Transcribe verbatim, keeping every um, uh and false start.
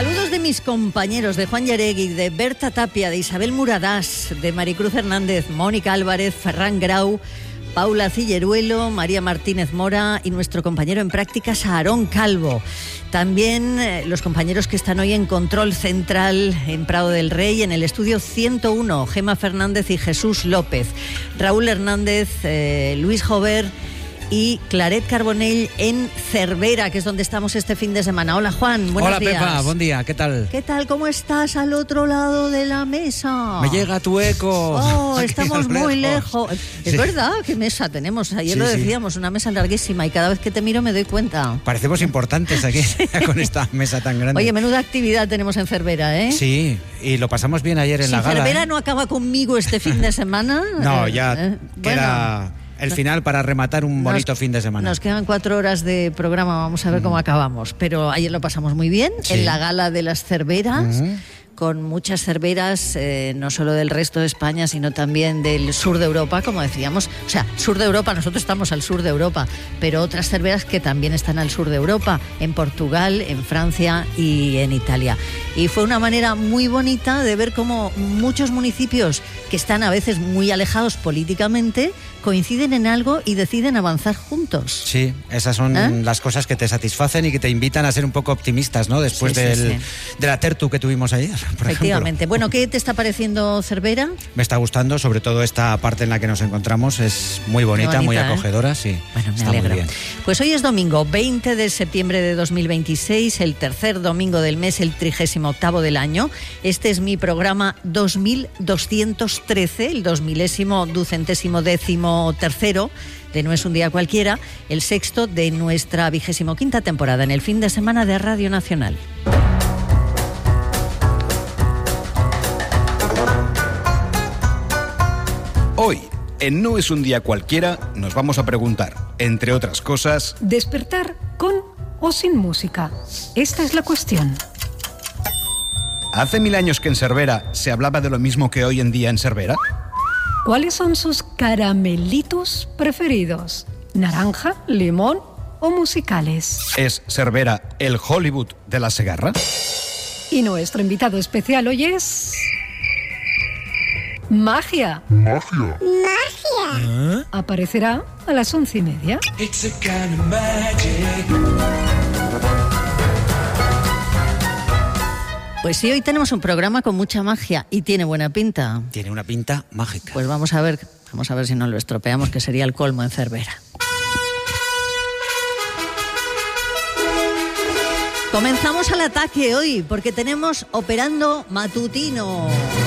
Saludos de mis compañeros, de Juan Yaregui, de Berta Tapia, de Isabel Muradás, de Maricruz Hernández, Mónica Álvarez, Ferran Grau, Paula Cilleruelo, María Martínez Mora y nuestro compañero en prácticas, Aarón Calvo. También eh, los compañeros que están hoy en Control Central en Prado del Rey, en el estudio ciento uno, Gema Fernández y Jesús López, Raúl Hernández, eh, Luis Jover y Claret Carbonell en Cervera, que es donde estamos este fin de semana. Hola, Juan, buenos Hola, días. Pepa, buen día, ¿qué tal? ¿Qué tal? ¿Cómo estás al otro lado de la mesa? Me llega tu eco. Oh, Aquí estamos muy lejos. Es Sí. verdad, ¿qué mesa tenemos? Ayer Sí, lo sí. decíamos, una mesa larguísima, y cada vez que te miro me doy cuenta. Parecemos importantes aquí con esta mesa tan grande. Oye, menuda actividad tenemos en Cervera, ¿eh? Sí, y lo pasamos bien ayer en si la gala. Cervera ¿eh? no acaba conmigo este fin de semana... No, eh, ya eh, queda bueno, el final para rematar un bonito nos- fin de semana. Nos quedan cuatro horas de programa, vamos a ver cómo acabamos. Pero ayer lo pasamos muy bien, Sí. en la gala de las cerveras, Ujú. con muchas cerveras, eh, no solo del resto de España, sino también del sur de Europa, como decíamos. O sea, sur de Europa, nosotros estamos al sur de Europa, pero otras cerveras que también están al sur de Europa, en Portugal, en Francia y en Italia. Y fue una manera muy bonita de ver cómo muchos municipios que están a veces muy alejados políticamente coinciden en algo y deciden avanzar juntos. Sí, esas son ¿Eh? las cosas que te satisfacen y que te invitan a ser un poco optimistas, ¿no? Después Sí, sí, del, sí. de la tertu que tuvimos ayer, por Efectivamente. ejemplo. Bueno, ¿qué te está pareciendo Cervera? Me está gustando, sobre todo esta parte en la que nos encontramos, es muy bonita, bonita, muy ¿eh? acogedora, sí. Bueno, me está alegro. muy bien. Pues hoy es domingo, veinte de septiembre de dos mil veintiséis, el tercer domingo del mes, el trigésimo octavo del año. Este es mi programa dos mil doscientos trece, el dos milésimo ducentésimo décimo tercero de No es un día cualquiera, el sexto de nuestra vigésimo quinta temporada en el fin de semana de Radio Nacional. Hoy, en No es un día cualquiera, nos vamos a preguntar, entre otras cosas, ¿Despertar con o sin música? Esta es la cuestión. ¿hace mil años que en Cervera se hablaba de lo mismo que hoy en día en Cervera? ¿Cuáles son sus caramelitos preferidos? ¿Naranja, limón o musicales? ¿Es Cervera el Hollywood de la Segarra? Y nuestro invitado especial hoy es... Magia. Magia. Aparecerá a las once y media. It's a kind of magic. Pues sí, hoy tenemos un programa con mucha magia y tiene buena pinta. Tiene una pinta mágica. Pues vamos a ver, vamos a ver si no lo estropeamos, que sería el colmo en Cervera. Comenzamos al ataque hoy, porque tenemos Operando Matutino.